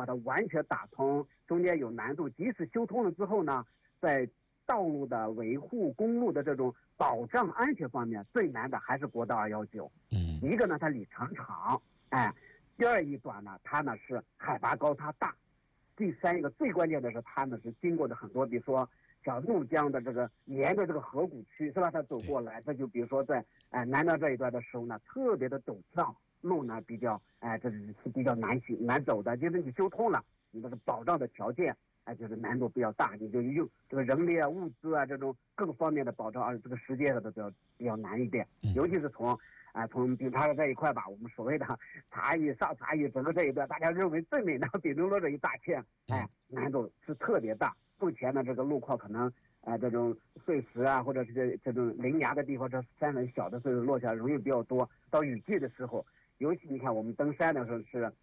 把它完全打通，中间有难度。即使修通了之后呢，在道路的维护、公路的这种保障安全方面，最难的还是国道219。一个呢，它里程长，第二一短呢，它呢是海拔高它大。第三一个最关键的是，它呢是经过的很多，比如说像怒江的这个沿着这个河谷区是吧？它走过来，这就比如说在南江这一段的时候呢，特别的陡峭，路呢比较这是比较难走的。就是你修通了，你这个保障的条件就是难度比较大，你就用这个人力啊、物资啊这种各个方面的保障，而这个时间的比较难一点，尤其是从丙察的这一块吧，我们所谓的上茶屿整个这一段，大家认为最美的丙中洛这一大片，难度是特别大。目前呢，这个路况可能这种碎石啊，或者是这种凌崖的地方，这山纹小的所以落下容易比较多。到雨季的时候，尤其你看我们登山的时候是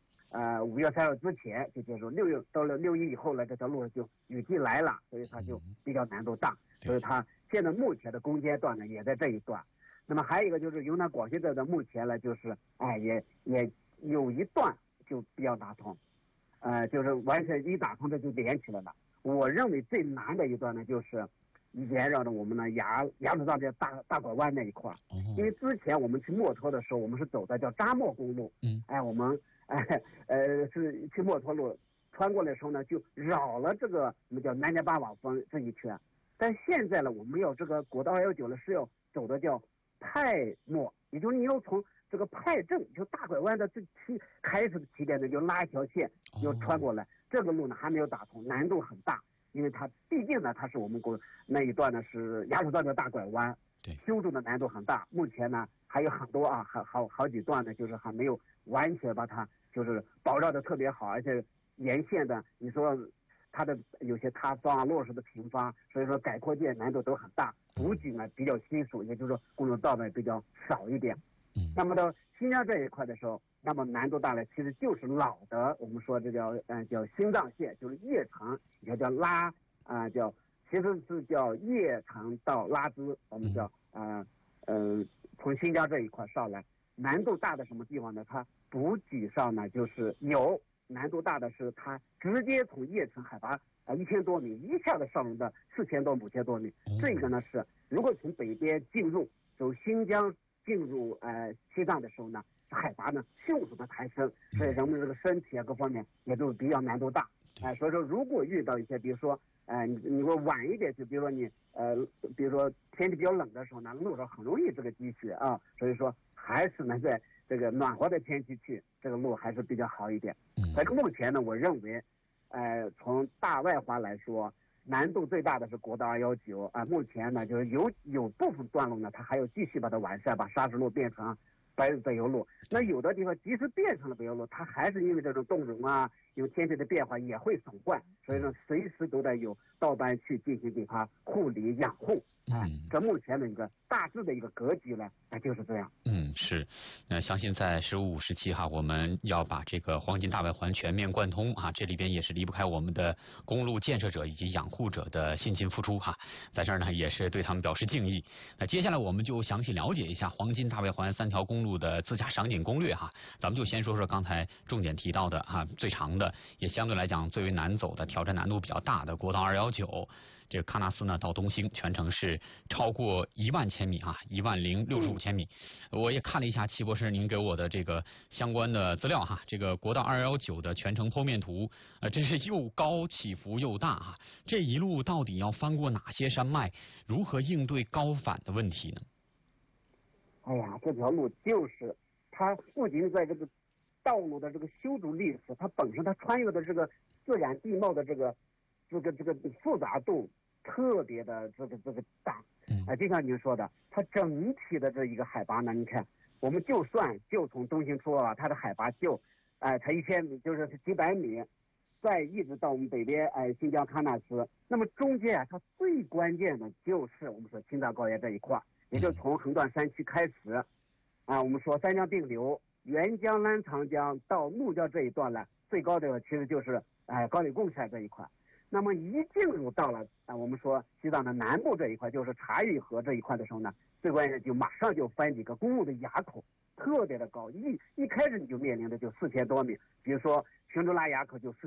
5月3日之前就结束，6月到了6月以后呢，这条路就雨季来了，所以它就比较难度大。所以它现在目前的攻坚段呢也在这一段。那么还有一个就是云南广西这的目前呢就是也有一段就比较打通，就是完全一打通这就连起来了。我认为最难的一段呢就是沿绕着我们的雅鲁藏这大拐弯那一块，因为之前我们去墨脱的时候，我们是走的叫扎莫公路，我们是去墨脱路穿过来的时候呢，就绕了这个我们叫南迦巴瓦峰这一圈。但现在呢，我们要这个国道219呢是要走的叫派莫，也就是你要从这个派镇就大拐弯的最开始的起点呢，就拉一条线就穿过来。这个路呢还没有打通，难度很大，因为它毕竟呢它是我们那一段呢是雅鲁藏的大拐弯，修筑的难度很大。目前呢还有很多好几段呢，就是还没有完全把它就是保障的特别好，而且沿线的你说它的有些塌方落实的平方，所以说改扩建难度都很大。补给呢比较稀疏，也就是说公路道呢比较少一点。那么到新疆这一块的时候，那么难度大了，其实就是老的，我们说这叫新藏线，就是叶城，也叫拉其实是叫叶城到拉孜，我们叫从新疆这一块上来，难度大的什么地方呢？它补给上呢就是有难度大的是它直接从叶城海拔1000多米一下子上升到4000多5000多米，这个呢是如果从北边进入走新疆进入西藏的时候呢，海拔呢迅速的抬升，所以人们这个身体各方面也都比较难度大。所以说如果遇到一些比如说你会晚一点去，比如说你比如说天气比较冷的时候呢，路上很容易这个积雪啊，所以说还是能在这个暖和的天气去，这个路还是比较好一点。所以目前呢，我认为从大外环来说，难度最大的是国道219目前呢就是有部分段路呢，它还要继续把它完善，把砂石路变成柏油路。那有的地方即使变成了柏油路，它还是因为这种冻融有天气的变化也会损坏，所以说随时都得有道班去进行给它护理养护。这目前的一个大致的一个格局呢，就是这样。 是。相信在15、57哈，我们要把这个黄金大外环全面贯通这里边也是离不开我们的公路建设者以及养护者的辛勤付出在这儿呢也是对他们表示敬意。那接下来我们就详细了解一下黄金大外环3条公路的自驾赏景攻略咱们就先说说刚才重点提到的最长的也相对来讲最为难走的挑战难度比较大的国道219，这个喀纳斯呢到东兴全程是超过10000千米10065千米。我也看了一下齐博士您给我的这个相关的资料这个国道219的全程剖面图真是又高起伏又大这一路到底要翻过哪些山脉，如何应对高反的问题呢？ 这条路就是它不仅在这个道路的这个修筑历史，它本身它穿越的这个自然地貌的这个复杂度特别的这个大。就像您说的，它整体的这一个海拔呢，你看我们就从东兴出发，它的海拔就才1000米，就是几百米，再一直到我们北边新疆喀纳斯。那么中间它最关键的就是我们说青藏高原这一块，也就从横断山区开始我们说三江并流，沅江澜沧江到怒江这一段呢，最高的其实就是高黎贡山这一块。那么一进入到了我们说西藏的南部这一块，就是察隅河这一块的时候呢，最关键就马上就翻几个公路的垭口，特别的高，一开始你就面临的就4000多米，比如说寻珠拉垭口就